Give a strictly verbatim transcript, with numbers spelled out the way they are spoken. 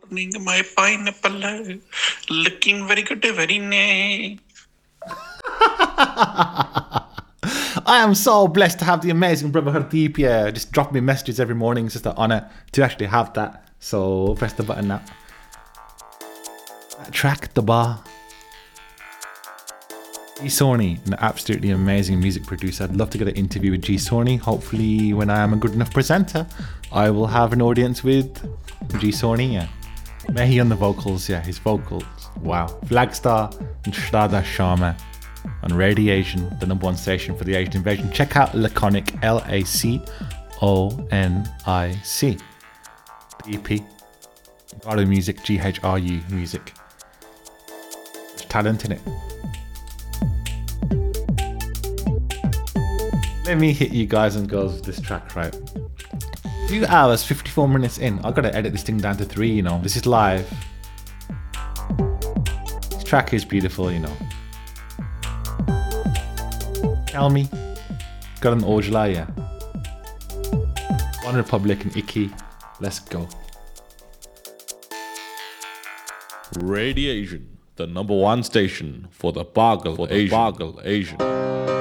opening my pineapple. Looking very good, very nice. I am so blessed to have the amazing brother Hardeep here. Just drop me messages every morning. It's just an honor to actually have that. So press the button now. Track the bar. G Sorny, an absolutely amazing music producer. I'd love to get an interview with G Sorny. Hopefully, when I am a good enough presenter, I will have an audience with G Sorny. Yeah. Mehi on the vocals. Yeah, his vocals. Wow. Flagstar and Shraddha Sharma on Radiation, the number one station for the Asian invasion. Check out Laconic, L A C O N I C. The E P. Gharu Music, G H R U Music. There's talent in it. Let me hit you guys and girls with this track, right? Two hours, fifty-four minutes in. I gotta edit this thing down to three, you know. This is live. This track is beautiful, you know. Tell me. Got an Ojala, yeah. One Republic and Icky. Let's go. Radiation, the number one station for the Bargal, for the Asian. Bargal Asian.